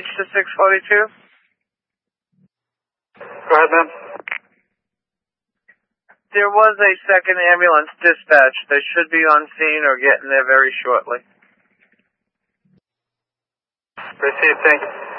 to 642. Go ahead, ma'am. There was a second ambulance dispatch. They should be on scene or getting there very shortly. Received, thank you.